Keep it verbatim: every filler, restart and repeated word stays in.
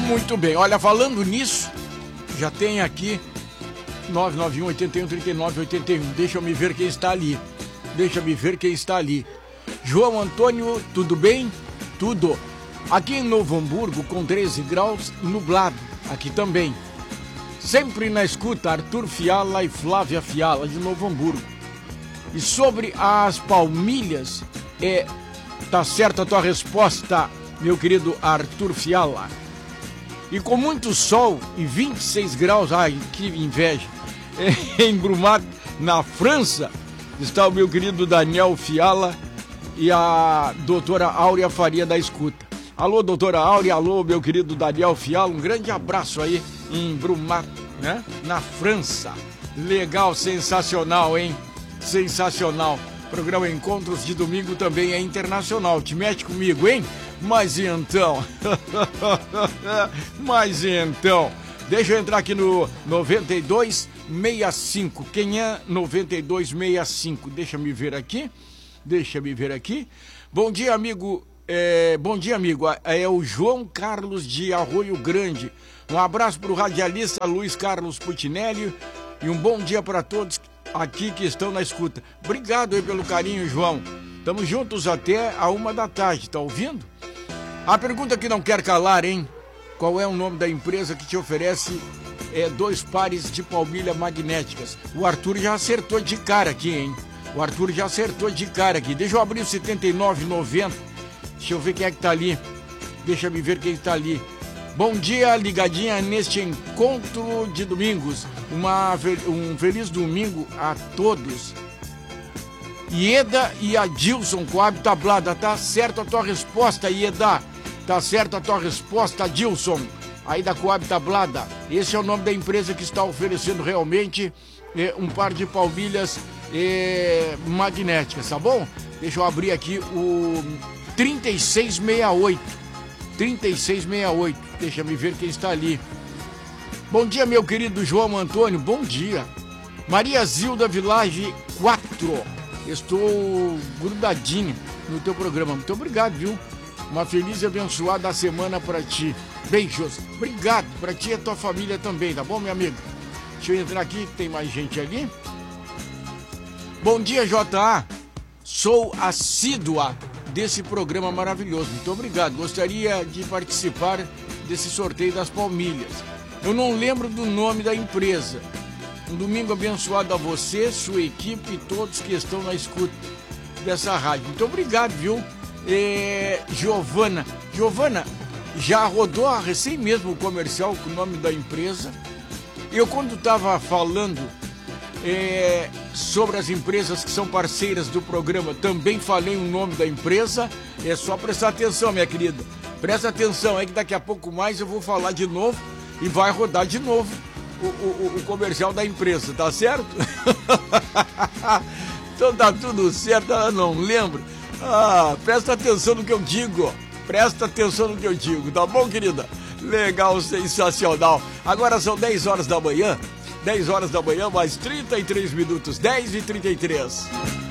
Muito bem, olha, falando nisso, já tem aqui nove nove um, oito um, três nove oito um. Deixa eu me ver quem está ali. Deixa eu me ver quem está ali. João Antônio, tudo bem? Tudo. Aqui em Novo Hamburgo, com treze graus, nublado. Aqui também. Sempre na escuta, Arthur Fiala e Flávia Fiala, de Novo Hamburgo. E sobre as palmilhas, é, tá certa a tua resposta, meu querido Arthur Fiala. E com muito sol e vinte e seis graus, ai, que inveja, em Brumath, na França, está o meu querido Daniel Fiala e a doutora Áurea Faria da escuta. Alô, doutora Áurea, alô, meu querido Daniel Fiala, um grande abraço aí em Brumath, né? Na França. Legal, sensacional, hein? Sensacional. Programa Encontros de Domingo também é internacional. Te mete comigo, hein? Mas então, mas então, deixa eu entrar aqui no noventa e dois sessenta e cinco. Quem é noventa e dois sessenta e cinco? Deixa me ver aqui, deixa me ver aqui. Bom dia, amigo, é, bom dia, amigo, é o João Carlos de Arroio Grande. Um abraço para o radialista Luiz Carlos Putinelli e um bom dia para todos aqui que estão na escuta. Obrigado aí pelo carinho, João. Estamos juntos até a uma da tarde, tá ouvindo? A pergunta que não quer calar, hein? Qual é o nome da empresa que te oferece é, dois pares de palmilha magnéticas? O Arthur já acertou de cara aqui, hein? O Arthur já acertou de cara aqui. Deixa eu abrir o setenta e nove noventa. Deixa eu ver quem é que tá ali. Deixa eu ver quem tá ali. Bom dia, ligadinha neste encontro de domingos. Uma, um feliz domingo a todos. Ieda e Adilson Coab Tablada, tá certo a tua resposta, Ieda. Tá certo a tua resposta, Adilson. Aí da Coab Tablada. Esse é o nome da empresa que está oferecendo realmente é, um par de palmilhas é, magnéticas, tá bom? Deixa eu abrir aqui o trinta e seis sessenta e oito. trinta e seis sessenta e oito. Deixa eu me ver quem está ali. Bom dia, meu querido João Antônio. Bom dia. Maria Zilda Village quatro. Estou grudadinho no teu programa. Muito obrigado, viu? Uma feliz e abençoada semana para ti. Beijos. Obrigado para ti e a tua família também, tá bom, meu amigo? Deixa eu entrar aqui, tem mais gente ali. Bom dia, J A. Sou assídua desse programa maravilhoso. Muito obrigado. Gostaria de participar desse sorteio das palmilhas. Eu não lembro do nome da empresa. Um domingo abençoado a você, sua equipe e todos que estão na escuta dessa rádio. Muito obrigado, viu? É, Giovana. Giovana, já rodou recém mesmo o comercial com o nome da empresa. Eu, quando estava falando é, sobre as empresas que são parceiras do programa, também falei o nome da empresa. É só prestar atenção, minha querida. Presta atenção aí que daqui a pouco mais eu vou falar de novo e vai rodar de novo O, o, o comercial da empresa, tá certo? Então tá tudo certo, eu não lembro. Ah, presta atenção no que eu digo. Presta atenção no que eu digo, tá bom, querida? Legal, sensacional. Agora são dez horas da manhã. dez horas da manhã, mais trinta e três minutos. dez e trinta e três.